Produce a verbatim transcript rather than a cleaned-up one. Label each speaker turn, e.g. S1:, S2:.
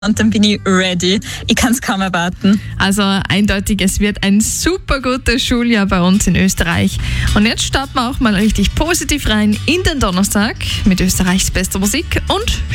S1: und dann bin ich ready. Ich kann es kaum erwarten.
S2: Also eindeutig, es wird ein super gutes Schuljahr bei uns in Österreich. Und jetzt starten wir auch mal richtig positiv rein in den Donnerstag mit Österreichs bester Musik und